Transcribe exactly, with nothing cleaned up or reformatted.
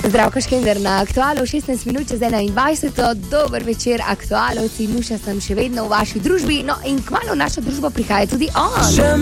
Zdravko Škender na Aktualu, šestnajst minut čez enaindvajset. Dober večer, Aktualovci. Nuša sem še vedno v vaši družbi, no in kmalu v našo družbo prihaja tudi on.